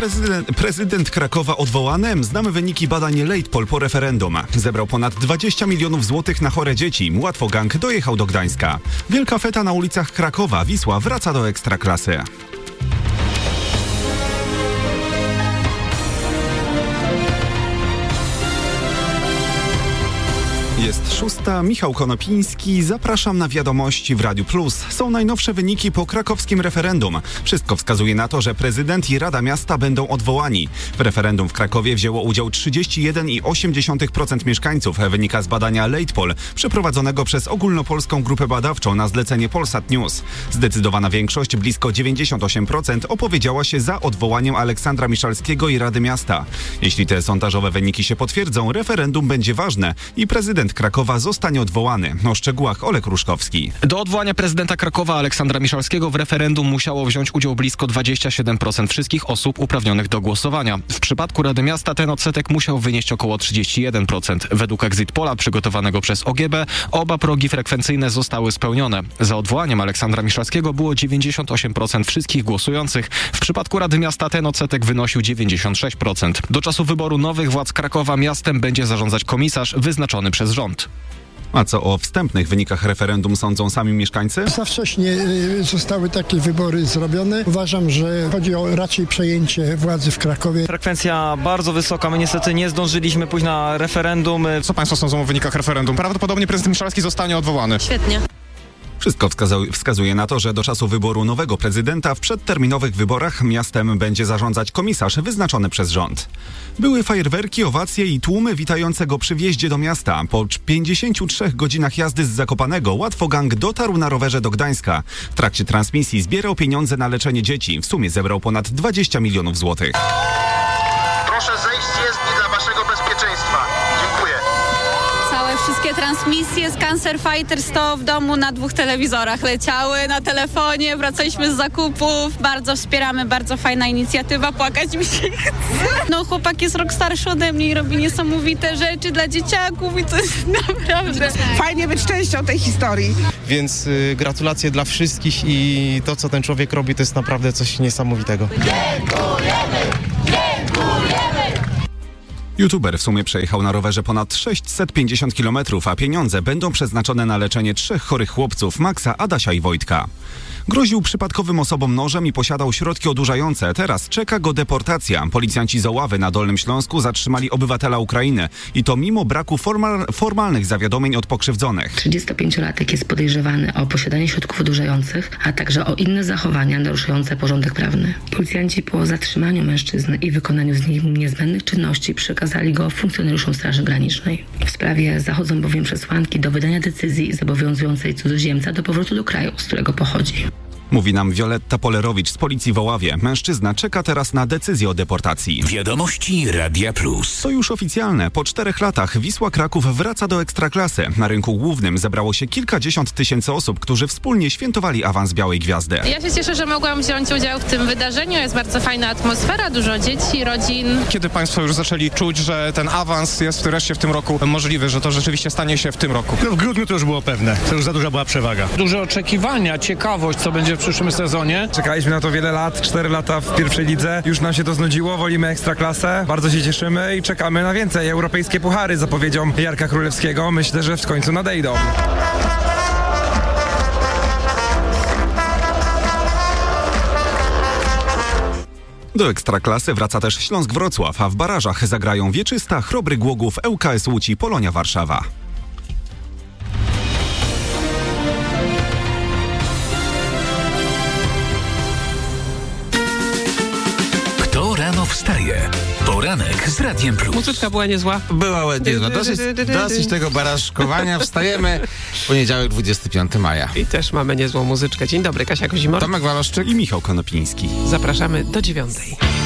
Prezydent Krakowa odwołany. Znamy wyniki badań LatePoll po referendum. Zebrał ponad 20 milionów złotych na chore dzieci. Łatwogang dojechał do Gdańska. Wielka feta na ulicach Krakowa. Wisła wraca do Ekstraklasy. Jest 6. Michał Konopiński. Zapraszam na wiadomości w Radiu Plus. Są najnowsze wyniki po krakowskim referendum. Wszystko wskazuje na to, że prezydent i Rada Miasta będą odwołani. W referendum w Krakowie wzięło udział 31,8% mieszkańców. Wynika z badania LatePoll, przeprowadzonego przez ogólnopolską grupę badawczą na zlecenie Polsat News. Zdecydowana większość, blisko 98%, opowiedziała się za odwołaniem Aleksandra Miszalskiego i Rady Miasta. Jeśli te sondażowe wyniki się potwierdzą, referendum będzie ważne i prezydent Krakowa zostanie odwołany. O szczegółach Olek Ruszkowski. Do odwołania prezydenta Krakowa Aleksandra Miszalskiego w referendum musiało wziąć udział blisko 27% wszystkich osób uprawnionych do głosowania. W przypadku Rady Miasta ten odsetek musiał wynieść około 31%. Według Exit Polla przygotowanego przez OGB oba progi frekwencyjne zostały spełnione. Za odwołaniem Aleksandra Miszalskiego było 98% wszystkich głosujących. W przypadku Rady Miasta ten odsetek wynosił 96%. Do czasu wyboru nowych władz Krakowa miastem będzie zarządzać komisarz wyznaczony przez rząd. A co o wstępnych wynikach referendum sądzą sami mieszkańcy? Za wcześnie zostały takie wybory zrobione. Uważam, że chodzi o raczej przejęcie władzy w Krakowie. Frekwencja bardzo wysoka. My niestety nie zdążyliśmy pójść na referendum. Co państwo sądzą o wynikach referendum? Prawdopodobnie prezydent Miszalski zostanie odwołany. Świetnie. Wszystko wskazuje na to, że do czasu wyboru nowego prezydenta w przedterminowych wyborach miastem będzie zarządzać komisarz wyznaczony przez rząd. Były fajerwerki, owacje i tłumy witające go przy wjeździe do miasta. Po 53 godzinach jazdy z Zakopanego Łatwogang dotarł na rowerze do Gdańska. W trakcie transmisji zbierał pieniądze na leczenie dzieci. W sumie zebrał ponad 20 milionów złotych. Proszę zejść z jezdni dla waszego bezpieczeństwa. Dziękuję. Wszystkie transmisje z Cancer Fighters to w domu na 2 telewizorach leciały, na telefonie, wracaliśmy z zakupów, bardzo wspieramy, bardzo fajna inicjatywa, płakać mi się chce. No chłopak jest rok starszy ode mnie i robi niesamowite rzeczy dla dzieciaków i to jest naprawdę... Fajnie być częścią tej historii. Więc gratulacje dla wszystkich i to, co ten człowiek robi, to jest naprawdę coś niesamowitego. Dziękujemy! Dziękujemy! YouTuber w sumie przejechał na rowerze ponad 650 km, a pieniądze będą przeznaczone na leczenie 3 chorych chłopców, Maxa, Adasia i Wojtka. Groził przypadkowym osobom nożem i posiadał środki odurzające. Teraz czeka go deportacja. Policjanci z Oławy na Dolnym Śląsku zatrzymali obywatela Ukrainy. I to mimo braku formalnych zawiadomień od pokrzywdzonych. 35-latek jest podejrzewany o posiadanie środków odurzających, a także o inne zachowania naruszające porządek prawny. Policjanci po zatrzymaniu mężczyzny i wykonaniu z nim niezbędnych czynności przekazali go funkcjonariuszom Straży Granicznej. W sprawie zachodzą bowiem przesłanki do wydania decyzji zobowiązującej cudzoziemca do powrotu do kraju, z którego pochodzi. Mówi nam Wioletta Polerowicz z Policji w Oławie. Mężczyzna czeka teraz na decyzję o deportacji. Wiadomości Radia Plus. To już oficjalne. Po 4 latach Wisła Kraków wraca do Ekstraklasy. Na rynku głównym zebrało się kilkadziesiąt tysięcy osób, którzy wspólnie świętowali awans Białej Gwiazdy. Ja się cieszę, że mogłam wziąć udział w tym wydarzeniu. Jest bardzo fajna atmosfera, dużo dzieci, rodzin. Kiedy państwo już zaczęli czuć, że ten awans jest wreszcie w tym roku możliwy, że to rzeczywiście stanie się w tym roku? No w grudniu to już było pewne. To już za duża była przewaga. Duże oczekiwania, ciekawość, co będzie w przyszłym sezonie. Czekaliśmy na to wiele lat, 4 lata w pierwszej lidze. Już nam się to znudziło, wolimy Ekstraklasę. Bardzo się cieszymy i czekamy na więcej. Europejskie puchary zapowiedzią Jarka Królewskiego. Myślę, że w końcu nadejdą. Do Ekstraklasy wraca też Śląsk Wrocław, a w barażach zagrają Wieczysta, Chrobry Głogów, ŁKS Łódź i Polonia Warszawa. Rano wstaje. Poranek z Radiem Plus. Muzyczka była niezła. Była niezła. Dosyć tego barażkowania. Wstajemy. Poniedziałek, 25 maja. I też mamy niezłą muzyczkę. Dzień dobry, Kasia Kozimor. Tomek Waloszczyk i Michał Konopiński. Zapraszamy do 9:00.